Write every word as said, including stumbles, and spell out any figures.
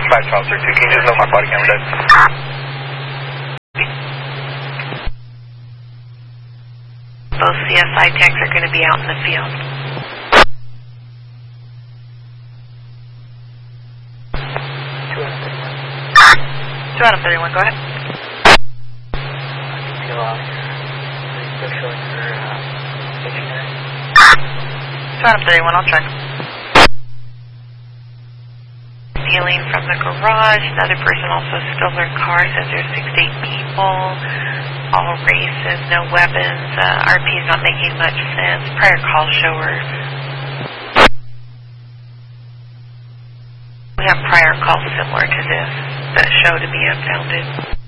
five twelve thirty two, can you just know my body camera dead? Both C S I techs are going to be out in the field. two out of thirty-one, go ahead. two out of thirty-one, I'll check. Stealing from the garage. Another person also stole their car. Says there's six to eight people. All races, no weapons. Uh, R P is not making much sense. Prior call showers. We have prior calls similar to this that show to be unfounded.